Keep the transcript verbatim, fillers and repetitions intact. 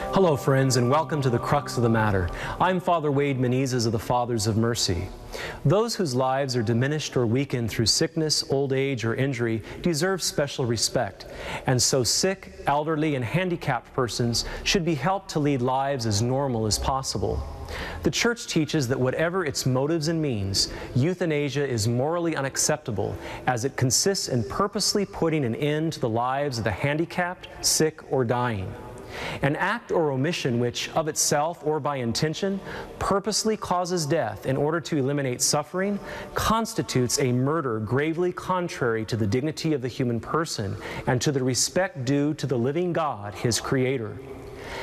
Hello, friends, and welcome to the crux of the matter. I'm Father Wade Menezes of the Fathers of Mercy. Those whose lives are diminished or weakened through sickness, old age, or injury deserve special respect, and so sick, elderly, and handicapped persons should be helped to lead lives as normal as possible. The Church teaches that whatever its motives and means, euthanasia is morally unacceptable, as it consists in purposely putting an end to the lives of the handicapped, sick, or dying. An act or omission which, of itself or by intention, purposely causes death in order to eliminate suffering constitutes a murder gravely contrary to the dignity of the human person and to the respect due to the living God, His Creator.